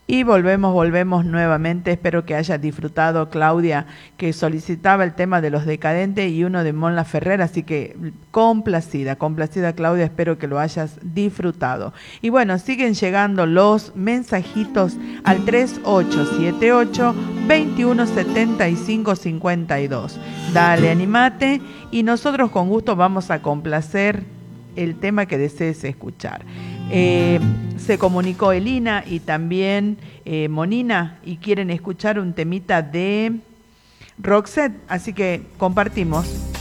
Y volvemos nuevamente. Espero que hayas disfrutado, Claudia, que solicitaba el tema de los decadentes y uno de Mon Laferte, así que complacida, complacida, Claudia, espero que lo hayas disfrutado. Y bueno, siguen llegando los mensajitos al 3878-217552. Dale, animate y nosotros con gusto vamos a complacer el tema que desees escuchar. Se comunicó Elina y también Monina y quieren escuchar un temita de Roxette, así que compartimos.